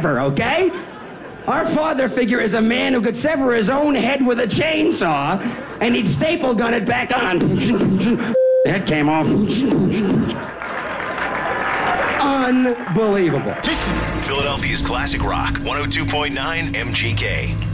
ever, okay? Our father figure is a man who could sever his own head with a chainsaw, and he'd staple gun it back on. Head came off. Unbelievable. Listen. Philadelphia's classic rock, 102.9 MGK.